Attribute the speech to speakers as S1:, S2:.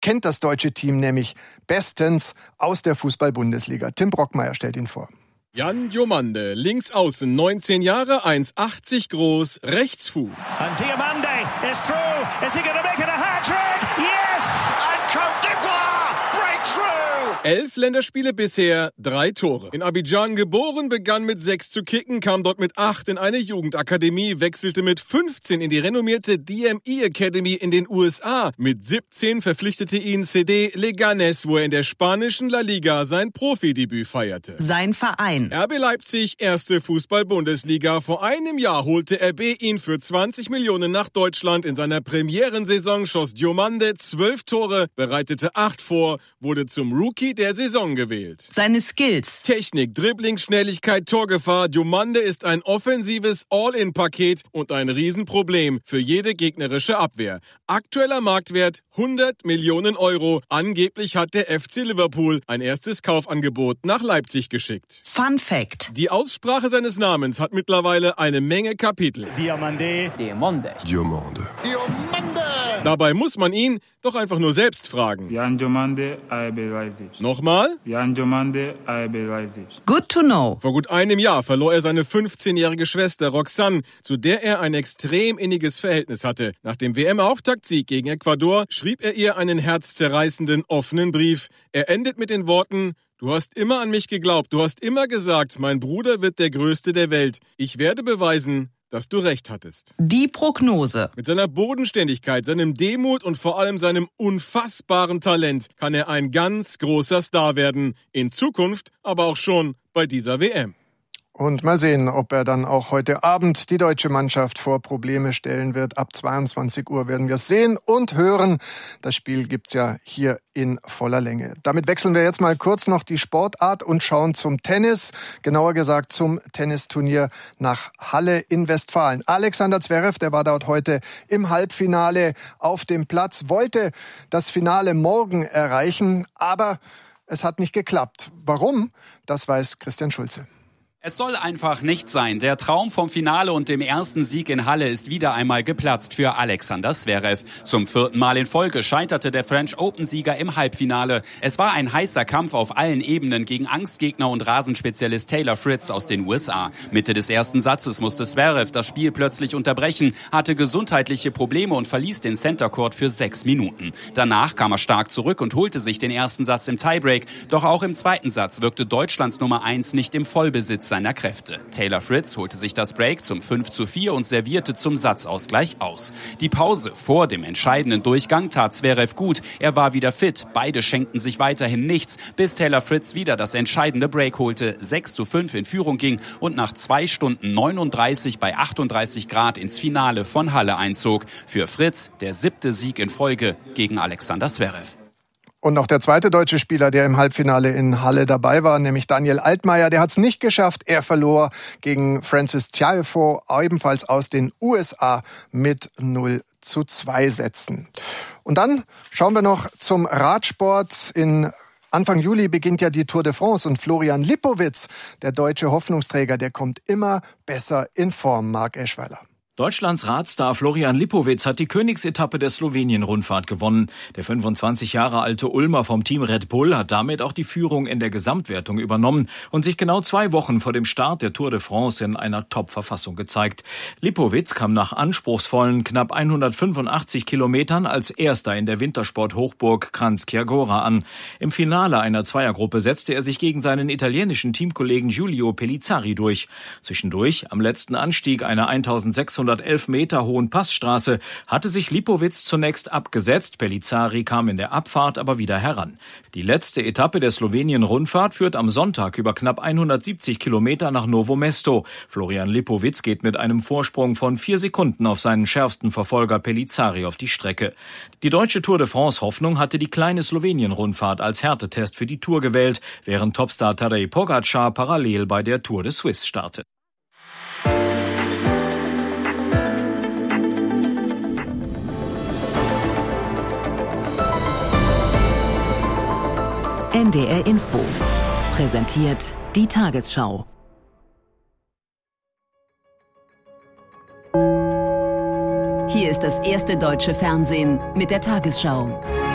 S1: kennt das deutsche Team nämlich bestens aus der Fußball-Bundesliga. Tim Brockmeier stellt ihn vor.
S2: Jan Diomande, links außen, 19 Jahre, 1,80 groß, Rechtsfuß.
S3: And Diomande is through. Is he going to make it a hat-trick? Yes! And Côte d'Ivoire breakthrough!
S2: 11 Länderspiele bisher, 3 Tore. In Abidjan geboren, begann mit 6 zu kicken, kam dort mit 8 in eine Jugendakademie, wechselte mit 15 in die renommierte DME Academy in den USA. Mit 17 verpflichtete ihn CD Leganés, wo er in der spanischen La Liga sein Profidebüt feierte.
S4: Sein Verein.
S2: RB Leipzig, erste Fußball-Bundesliga. Vor einem Jahr holte RB ihn für 20 Millionen nach Deutschland. In seiner Premierensaison schoss Diomande 12 Tore, bereitete 8 vor, wurde zum Rookie der Saison gewählt.
S4: Seine Skills.
S2: Technik, Dribbling, Schnelligkeit, Torgefahr. Diomande ist ein offensives All-in-Paket und ein Riesenproblem für jede gegnerische Abwehr. Aktueller Marktwert 100 Millionen Euro. Angeblich hat der FC Liverpool ein erstes Kaufangebot nach Leipzig geschickt.
S4: Fun Fact.
S2: Die Aussprache seines Namens hat mittlerweile eine Menge Kapitel.
S3: Diomande.
S5: Diomande.
S6: Diomande.
S3: Diomande!
S2: Dabei muss man ihn doch einfach nur selbst fragen.
S7: Jan Diomande, RB Leipzig.
S2: Nochmal?
S7: Jan Diomande, RB Leipzig.
S4: Good to know.
S2: Vor gut einem Jahr verlor er seine 15-jährige Schwester Roxanne, zu der er ein extrem inniges Verhältnis hatte. Nach dem WM-Auftaktsieg gegen Ecuador schrieb er ihr einen herzzerreißenden, offenen Brief. Er endet mit den Worten: Du hast immer an mich geglaubt, du hast immer gesagt, mein Bruder wird der Größte der Welt. Ich werde beweisen, dass du recht hattest.
S4: Die Prognose.
S2: Mit seiner Bodenständigkeit, seinem Demut und vor allem seinem unfassbaren Talent kann er ein ganz großer Star werden. In Zukunft, aber auch schon bei dieser WM.
S1: Und mal sehen, ob er dann auch heute Abend die deutsche Mannschaft vor Probleme stellen wird. Ab 22 Uhr werden wir es sehen und hören. Das Spiel gibt's ja hier in voller Länge. Damit wechseln wir jetzt mal kurz noch die Sportart und schauen zum Tennis. Genauer gesagt zum Tennisturnier nach Halle in Westfalen. Alexander Zverev, der war dort heute im Halbfinale auf dem Platz, wollte das Finale morgen erreichen, aber es hat nicht geklappt. Warum? Das weiß Christian Schulze.
S8: Es soll einfach nicht sein. Der Traum vom Finale und dem ersten Sieg in Halle ist wieder einmal geplatzt für Alexander Zverev. Zum 4. Mal in Folge scheiterte der French Open-Sieger im Halbfinale. Es war ein heißer Kampf auf allen Ebenen gegen Angstgegner und Rasenspezialist Taylor Fritz aus den USA. Mitte des ersten Satzes musste Zverev das Spiel plötzlich unterbrechen, hatte gesundheitliche Probleme und verließ den Center Court für 6 Minuten. Danach kam er stark zurück und holte sich den ersten Satz im Tiebreak. Doch auch im zweiten Satz wirkte Deutschlands Nummer 1 nicht im Vollbesitz seiner Kräfte. Taylor Fritz holte sich das Break zum 5:4 und servierte zum Satzausgleich aus. Die Pause vor dem entscheidenden Durchgang tat Zverev gut. Er war wieder fit. Beide schenkten sich weiterhin nichts, bis Taylor Fritz wieder das entscheidende Break holte, 6:5 in Führung ging und nach 2 Stunden 39 bei 38 Grad ins Finale von Halle einzog. Für Fritz der 7. Sieg in Folge gegen Alexander Zverev.
S1: Und auch der zweite deutsche Spieler, der im Halbfinale in Halle dabei war, nämlich Daniel Altmaier, der hat es nicht geschafft. Er verlor gegen Francis Tiafoe, ebenfalls aus den USA, mit 0:2 Sätzen. Und dann schauen wir noch zum Radsport. In Anfang Juli beginnt ja die Tour de France und Florian Lipowitz, der deutsche Hoffnungsträger, der kommt immer besser in Form. Marc Eschweiler.
S9: Deutschlands Radstar Florian Lipowitz hat die Königsetappe der Slowenien-Rundfahrt gewonnen. Der 25 Jahre alte Ulmer vom Team Red Bull hat damit auch die Führung in der Gesamtwertung übernommen und sich genau 2 Wochen vor dem Start der Tour de France in einer Top-Verfassung gezeigt. Lipowitz kam nach anspruchsvollen knapp 185 Kilometern als Erster in der Wintersport-Hochburg Kranjska Gora an. Im Finale einer Zweiergruppe setzte er sich gegen seinen italienischen Teamkollegen Giulio Pellizzari durch. Zwischendurch, am letzten Anstieg einer 1611 Meter hohen Passstraße, hatte sich Lipowitz zunächst abgesetzt. Pellizzari kam in der Abfahrt aber wieder heran. Die letzte Etappe der Slowenien-Rundfahrt führt am Sonntag über knapp 170 Kilometer nach Novo Mesto. Florian Lipowitz geht mit einem Vorsprung von 4 Sekunden auf seinen schärfsten Verfolger Pellizzari auf die Strecke. Die deutsche Tour de France-Hoffnung hatte die kleine Slowenien-Rundfahrt als Härtetest für die Tour gewählt, während Topstar Tadej Pogačar parallel bei der Tour de Suisse startet.
S10: NDR Info. Präsentiert die Tagesschau.
S11: Hier ist das erste deutsche Fernsehen mit der Tagesschau.